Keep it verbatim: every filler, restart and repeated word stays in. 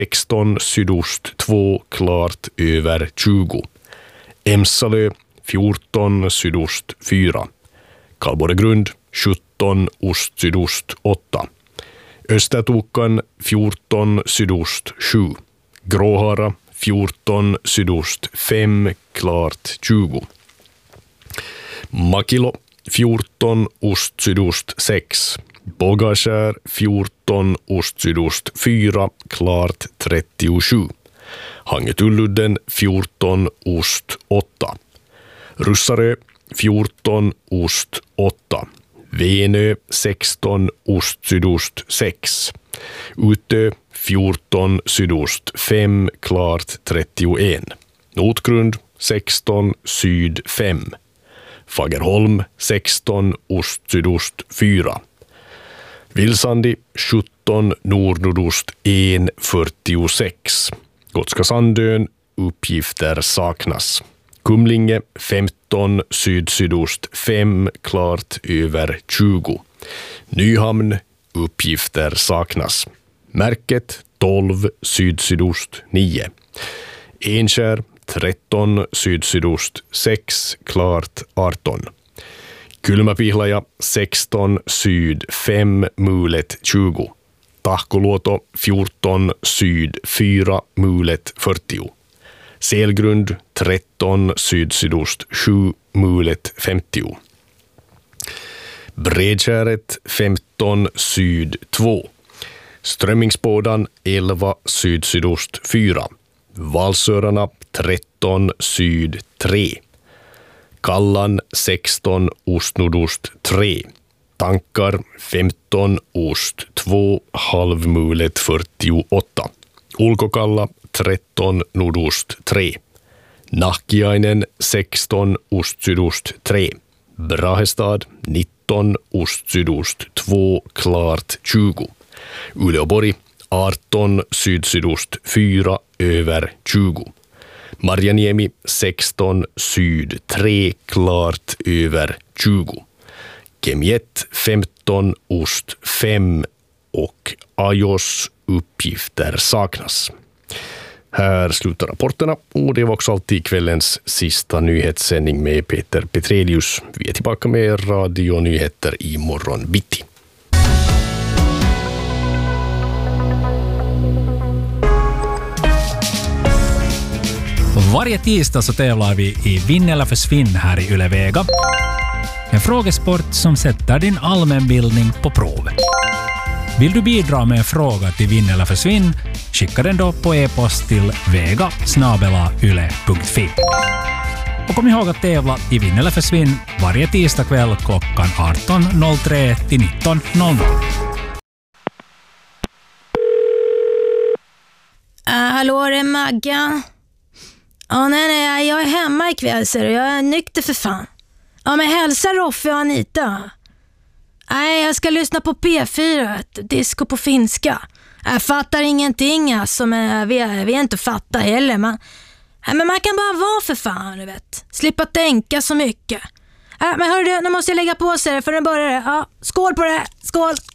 sexton sydost två klart över tjugo. Emsalö fjorton sydost fyra. Karlborregrund sjutton ost sydost åtta. Östertokan fjorton sydost sju. Gråhara fjorton sydost fem klart tjugo. Makilo fjorton ost sydost sex. Bågakär fjorton ost sydost fyra klart trettiosju. Hangetulludden fjorton ost åtta. Russarö fjorton ost åtta. Venö sexton ost sydost sex. Utö fjorton sydost fem klart trettioen. Notgrund sexton syd fem. Fagerholm sexton ost sydost fyra. Vilsandi sjutton nordnordost en fyrtiosex. Gotska Sandön uppgifter saknas. Kumlinge femton syd-sydost fem klart över tjugo. Nyhamn uppgifter saknas. Märket tolv syd-sydost nio. Enskär tretton syd-sydost sex klart arton. Kylmäpihlaja sexton syd fem mulet tjugo. Tahkoluoto fjorton syd fyra mulet fyrtio. Selgrund tretton syd-sydost sju mulet femtio. Bredskäret femton syd två. Strömmingsbådan elva syd-sydost fyra. Valsörarna tretton syd tre. Kallan sexton ostnordost tre. Tankar femton ost två halvmulet fyrtioåtta. Ulkokalla tretton nordost tre. Nahkiainen sexton ost sydost tre. Brahestad nitton ost sydost två klart tjugo. Uleåborg arton syd-sydost fyra över tjugo. Marjaniemi sexton syd tre klart över tjugo. Kemiet femton ost fem och Ajos uppgifter saknas. Här slutar rapporterna och det var också alltid kvällens sista nyhetssändning med Peter Petrelius. Vi är tillbaka med radionyheter i morgon bitti. Varje tisdag så tävlar vi i Vinn eller försvinn här i Yle Vega. En frågesport som sätter din allmänbildning på prov. Vill du bidra med en fråga till Vinn eller försvinn? Skicka den då på e-post till vega snabel-a yle punkt fi. Och kom ihåg att tävla i Vinn eller försvinn varje tisdag kväll klockan arton noll tre till nitton noll noll. Uh, hallå, det är Maggan. Ja, nej, nej, jag är hemma ikväll, så jag är nykter för fan. Ja, men hälsa Roffe och Anita. Nej, jag ska lyssna på P fyra, disco på finska. Jag fattar ingenting, alltså, men jag vill, jag vill inte fatta heller. Man, nej, men man kan bara vara för fan, du vet. Slippa tänka så mycket. Ja, men hörru, nu måste jag lägga på sig för den börjar. Ja, skål på det, skål.